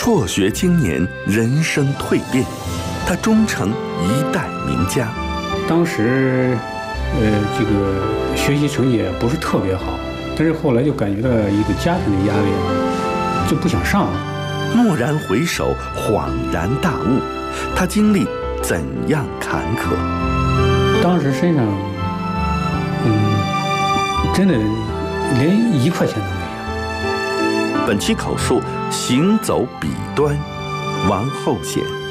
辍学青年，人生蜕变，他终成一代名家。 当时，这个学习成绩也不是特别好，但是后来就感觉到一个家庭的压力啊，就不想上了。 蓦然回首，恍然大悟，他经历怎样坎坷？ 当时身上，真的连1块钱都没有。 本期口述：行走彼端，王厚显。